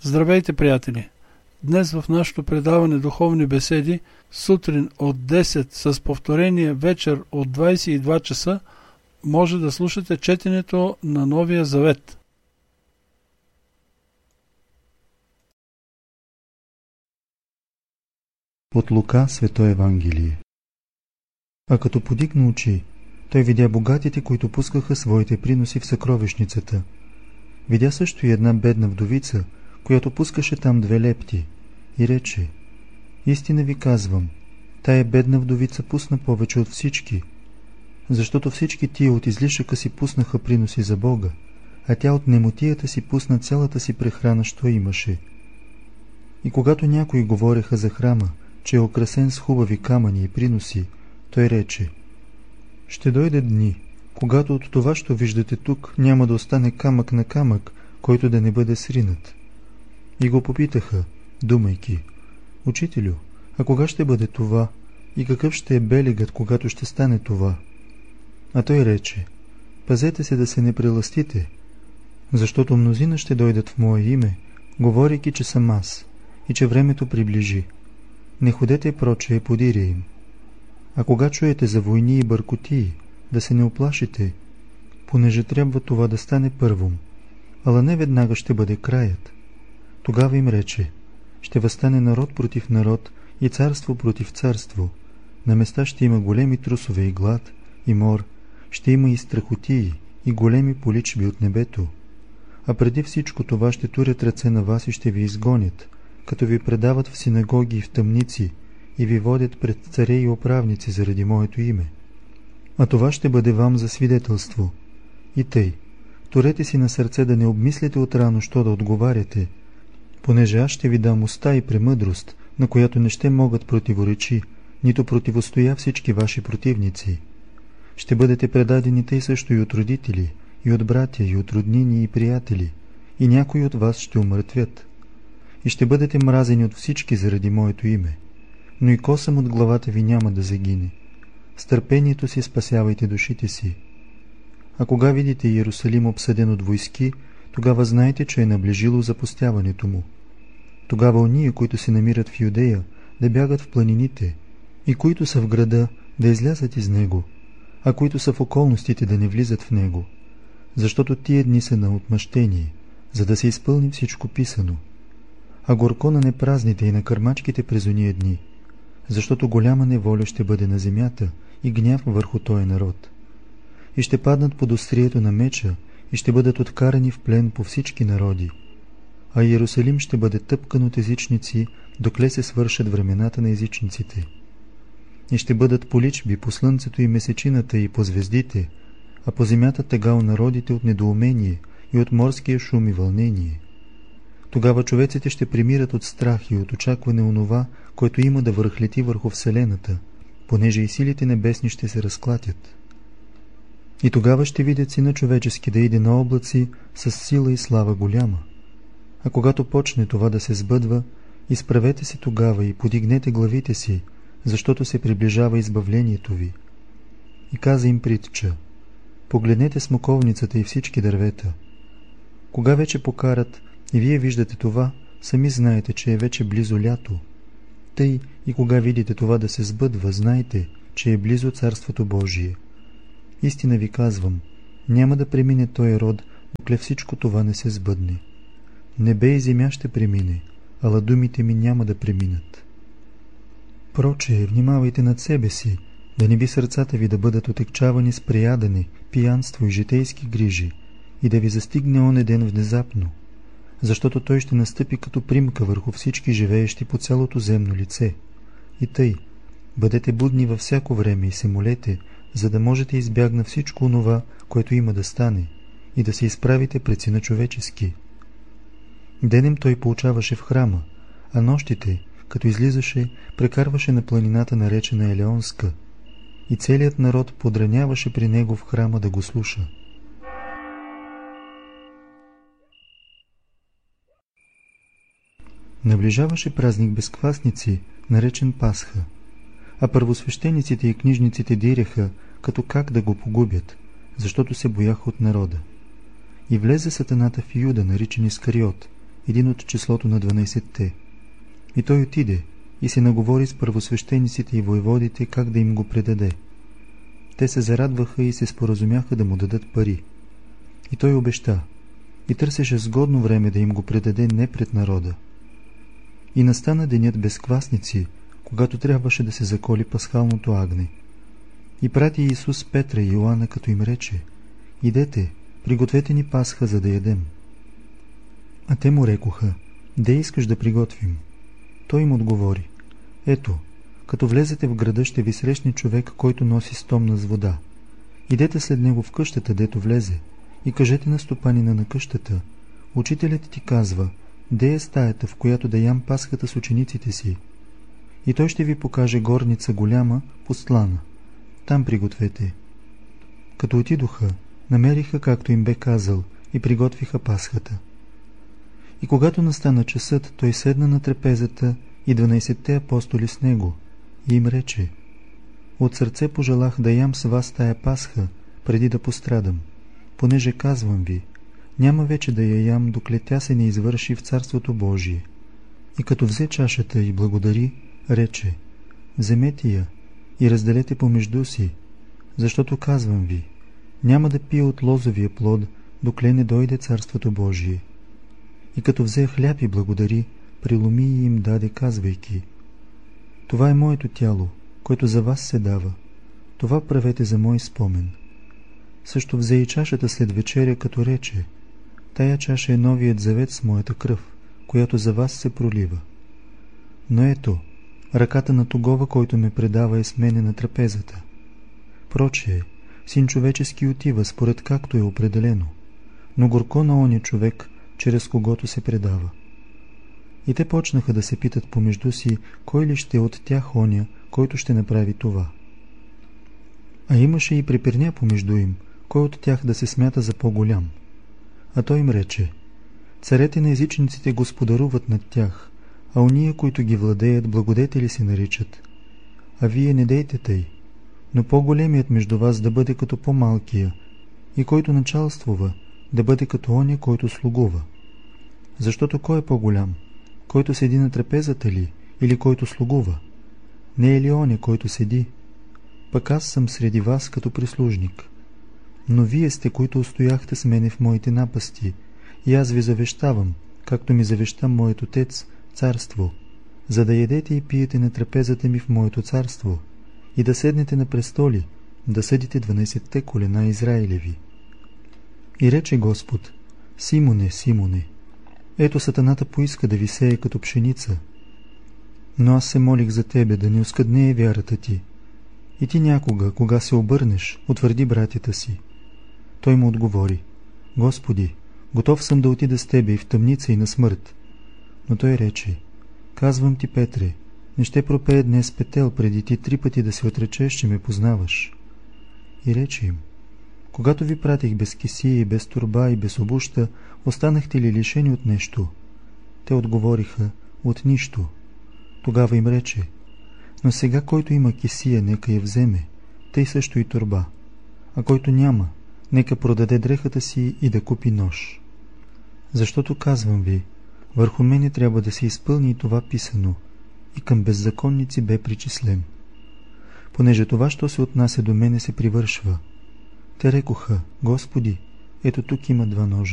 Здравейте, приятели! Днес в нашето предаване Духовни беседи, сутрин от 10 с повторение вечер от 22 часа, може да слушате четенето на Новия Завет. От Лука, Свето Евангелие. А като подигна очи, той видя богатите, които пускаха своите приноси в съкровищницата. Видя също и една бедна вдовица, която пускаше там 2 лепти, и рече: истина ви казвам, тая бедна вдовица пусна повече от всички, защото всички тия от излишъка си пуснаха приноси за Бога, а тя от немотията си пусна цялата си прехрана, що имаше. И когато някои говореха за храма, че е украсен с хубави камъни и приноси, той рече: ще дойде дни, когато от това, що виждате тук, няма да остане камък на камък, който да не бъде сринат. И го попитаха, думайки: Учителю, а кога ще бъде това и какъв ще е белегът, когато ще стане това? А той рече: пазете се да се не прелъстите, защото мнозина ще дойдат в мое име, говорейки, че съм аз и че времето приближи. Не ходете прочее подиря им. А кога чуете за войни и бъркотии, да се не уплашите, понеже трябва това да стане първом, ала не веднага ще бъде краят. Тогава им рече: ще възстане народ против народ и царство против царство. На места ще има големи трусове и глад, и мор, ще има и страхотии, и големи поличби от небето. А преди всичко това ще турят ръце на вас и ще ви изгонят, като ви предават в синагоги и в тъмници, и ви водят пред царе и управници заради моето име. А това ще бъде вам за свидетелство. И тъй, турете си на сърце да не обмислите отрано, що да отговаряте, понеже аз ще ви дам уста и премъдрост, на която не ще могат противоречи, нито противостоя всички ваши противници. Ще бъдете предадени тъй също и от родители, и от братя, и от роднини и приятели, и някои от вас ще умъртвят. И ще бъдете мразени от всички заради моето име, но и косъм от главата ви няма да загине. С търпението си спасявайте душите си. А кога видите Иерусалим обсъден от войски, тогава знайте, че е наближило запустяването му. Тогава ония, които се намират в Юдея, да бягат в планините, и които са в града, да излязат из него, а които са в околностите, да не влизат в него, защото тия дни са на отмъщение, за да се изпълни всичко писано. А горко на непразните и на кърмачките през ония дни, защото голяма неволя ще бъде на земята и гняв върху този народ. И ще паднат под острието на меча и ще бъдат откарани в плен по всички народи. А Иерусалим ще бъде тъпкан от езичници, докле се свършат времената на езичниците. И ще бъдат поличби по слънцето и месечината и по звездите, а по земята тъга у народите от недоумение и от морския шум и вълнение. Тогава човеците ще примират от страх и от очакване онова, което има да върхлети върху вселената, понеже и силите небесни ще се разклатят. И тогава ще видят Сина човечески да иде на облаци с сила и слава голяма. А когато почне това да се сбъдва, изправете се тогава и подигнете главите си, защото се приближава избавлението ви. И каза им притча: погледнете смоковницата и всички дървета. Кога вече покарат и вие виждате това, сами знаете, че е вече близо лято. Тъй и кога видите това да се сбъдва, знайте, че е близо Царството Божие. Истина ви казвам, няма да премине този род, докле всичко това не се сбъдне. Небе и земя ще премине, ала думите ми няма да преминат. Прочее, внимавайте над себе си, да не би сърцата ви да бъдат отекчавани с преядане, пиянство и житейски грижи, и да ви застигне оне ден внезапно, защото той ще настъпи като примка върху всички живеещи по цялото земно лице. И тъй, бъдете будни във всяко време и се молете, за да можете избягна всичко онова, което има да стане, и да се изправите пред Сина човечески. Денем той поучаваше в храма, а нощите, като излизаше, прекарваше на планината, наречена Елеонска, и целият народ подраняваше при него в храма да го слуша. Наближаваше празник Безквасници, наречен Пасха, а първосвещениците и книжниците диреха, като как да го погубят, защото се бояха от народа. И влезе сатаната в Юда, наричан Искариот, един от числото на 12-те. И той отиде и се наговори с първосвещениците и воеводите как да им го предаде. Те се зарадваха и се споразумяха да му дадат пари. И той обеща и търсеше сгодно време да им го предаде не пред народа. И настана денят без квасници, когато трябваше да се заколи пасхалното агне. И прати Исус Петра и Йоанна, като им рече: идете, пригответе ни пасха, за да ядем. А те му рекоха: де искаш да приготвим? Той им отговори: ето, като влезете в града, ще ви срещне човек, който носи стомна с вода. Идете след него в къщата, дето влезе, и кажете на стопанина на къщата: учителят ти казва, де е стаята, в която да ям пасхата с учениците си? И той ще ви покаже горница голяма, постлана. Там пригответе. Като отидоха, намериха както им бе казал и приготвиха пасхата. И когато настана часът, той седна на трапезата и 12-те апостоли с него и им рече: от сърце пожелах да ям с вас тая пасха, преди да пострадам, понеже казвам ви, няма вече да я ям, докле тя се не извърши в Царството Божие. И като взе чашата и благодари, рече: вземете я и разделете помежду си, защото казвам ви, няма да пия от лозовия плод, докле не дойде Царството Божие. И като взе хляб и благодари, преломи и им даде, казвайки: това е моето тяло, което за вас се дава. Това правете за мой спомен. Също взе и чашата след вечеря, като рече: тая чаша е новият завет с моята кръв, която за вас се пролива. Но ето, ръката на тогова, който ме предава, е с мене на трапезата. Прочее, Син човечески отива, според както е определено, но горко на оня човек, чрез когото се предава. И те почнаха да се питат помежду си, кой ли ще от тях оня, който ще направи това. А имаше и препирня помежду им, кой от тях да се смята за по-голям. А той им рече: царете на езичниците господаруват над тях, а ония, които ги владеят, благодетели се наричат. А вие не дейте тъй, но по-големият между вас да бъде като по-малкия, и който началствува, да бъде като оня, който слугува. Защото кой е по-голям? Който седи на трапезата ли, или който слугува? Не е ли оня, който седи? Пък аз съм среди вас като прислужник. Но вие сте, които устояхте с мене в моите напасти, и аз ви завещавам, както ми завеща моят отец, царство, за да ядете и пиете на трапезата ми в моето царство, и да седнете на престоли, да съдите 12-те колена Израилеви. И рече Господ: Симоне, Симоне, ето сатаната поиска да ви сее като пшеница, но аз се молих за тебе, да не оскъднее вярата ти. И ти някога, кога се обърнеш, утвърди братята си. Той му отговори: Господи, готов съм да отида с тебе и в тъмница и на смърт. Но той рече: казвам ти, Петре, не ще пропее днес петел преди ти 3 пъти да се отречеш, че ме познаваш. И рече им: когато ви пратих без кесия и без торба и без обуща, останахте ли лишени от нещо? Те отговориха: от нищо. Тогава им рече: но сега, който има кесия, нека я вземе, тъй също и торба, а който няма, нека продаде дрехата си и да купи нож. Защото казвам ви, върху мене трябва да се изпълни и това писано, и към беззаконници бе причислен. Понеже това, що се отнася до мене, се привършва. Те рекоха: Господи, ето тук има 2 ножа.